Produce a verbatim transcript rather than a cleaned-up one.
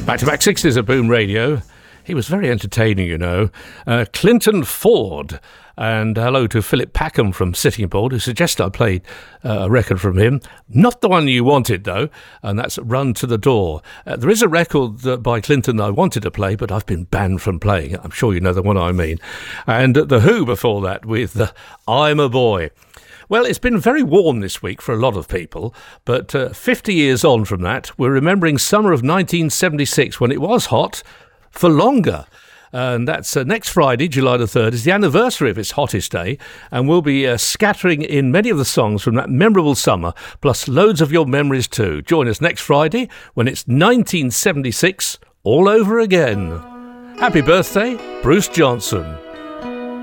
Back-to-back sixties at Boom Radio. He was very entertaining, you know. Uh, Clinton Ford. And hello to Philip Packham from Sitting Board, who suggested I played uh, a record from him. Not the one you wanted, though, and that's Run to the Door. Uh, there is a record uh, by Clinton that I wanted to play, but I've been banned from playing it. I'm sure you know the one I mean. And uh, The Who before that with uh, I'm a Boy. Well, it's been very warm this week for a lot of people, but uh, fifty years on from that, we're remembering summer of nineteen seventy-six when it was hot for longer. And that's uh, next Friday, July the third, is the anniversary of its hottest day, and we'll be uh, scattering in many of the songs from that memorable summer, plus loads of your memories too. Join us next Friday when it's nineteen seventy-six all over again. Happy birthday, Bruce Johnson.